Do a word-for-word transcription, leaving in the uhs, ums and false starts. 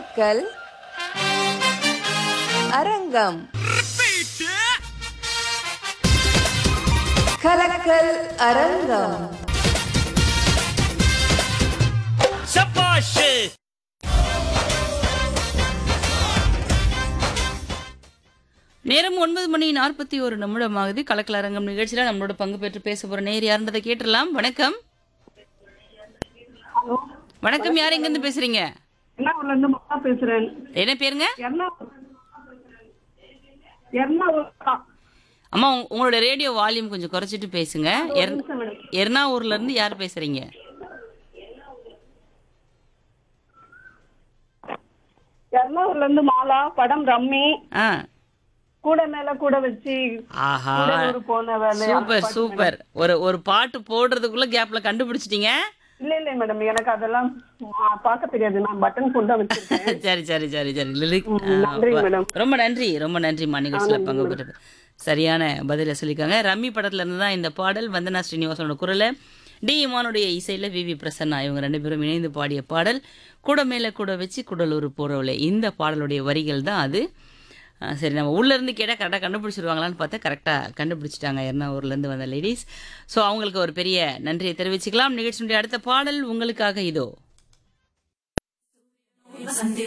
கலக்கல் அரங்கம். கலக்கல் அரங்கம். நேரம் ஒன்பது மணி நாற்பத்தி ஒரு நிமிடம் ஆகுது. கலக்கல் அரங்கம் நிகழ்ச்சியில நம்மளோட பங்கு பெற்று பேச போற நேர் யாருன்றதை கேட்டுடலாம். வணக்கம். வணக்கம், யார் எங்க இருந்து பேசுறீங்க? எர்ணாகுளம்ல இருந்து மகா பேசுறேன். என்ன பேருங்க? எர்ணாகுளம். அம்மா, உங்க- உங்களோட ரேடியோ வால்யூம் கொஞ்சம் குறைச்சிட்டு பேசுங்க. எர்- எர்ணாவூர்ல இருந்து யார் பேசுறீங்க? எர்ணாகுளம்ல இருந்து மாலா, படம் ரம்மி, ஆ, கூட மேல கூட வச்சு ஆஹா, கூடலூர் போன வேலை. Super super. ஒரு ஒரு பாட்டு போடுறதுக்குள்ள கேப்ல கண்டுபிடிச்சிட்டீங்க. இல்ல இல்ல மேடம், எனக்கு அதெல்லாம் ஆ, பார்க்க தெரியாது. நான் பட்டன் போன் தான் வச்சிருக்கேன். சரி சரி சரி சரி லிரிக். ம், நன்றி மேடம். ரொம்ப நன்றி ரொம்ப நன்றிம்மா, நிகழ்ச்சியில பங்கு பெற்றது. சரியான பதில சொல்லியிருக்காங்க. ரம்மி படத்துல இருந்து தான் இந்த பாடல். வந்தனா ஸ்ரீனிவாசனோட குரல, டி இமானுடைய இசையில வி வி பிரசன்னா இவங்க ரெண்டு பேரும் இணைந்து பாடிய பாடல். கூட மேல கூட வச்சு குடலூர் போறவளே, இந்த பாடலுடைய வரிகள் தான் அது. ஆ, சரி, நம்ம உள்ள இருந்து கேட்டால் கரெக்டாக கண்டுபிடிச்சிருவாங்களான்னு பார்த்தா கரெக்டாக கண்டுபிடிச்சிட்டாங்க எர்ணாவூர்லேருந்து வந்த லேடிஸ். ஸோ அவங்களுக்கு ஒரு பெரிய நன்றியை தெரிவிச்சுக்கலாம். நிகழ்ச்சியினுடைய அடுத்த பாடல் உங்களுக்காக இதோ.